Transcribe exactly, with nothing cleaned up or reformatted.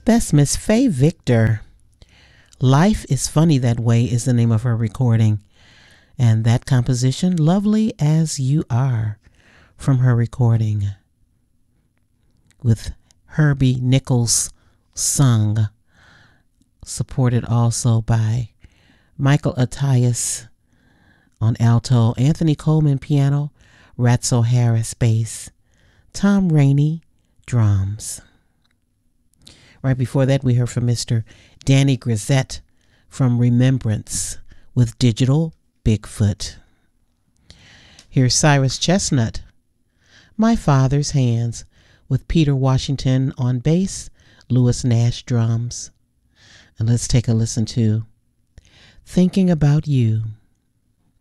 That's Miss Faye Victor. Life is Funny That Way is the name of her recording. And that composition, Lovely as You Are, from her recording with Herbie Nichols sung, supported also by Michael Attias on alto, Anthony Coleman piano, Ratso Harris bass, Tom Rainey drums. Right before that, we heard from Mister Danny Grisette from Remembrance with Digital Bigfoot. Here's Cyrus Chestnut, My Father's Hands, with Peter Washington on bass, Lewis Nash drums. And let's take a listen to Thinking About You.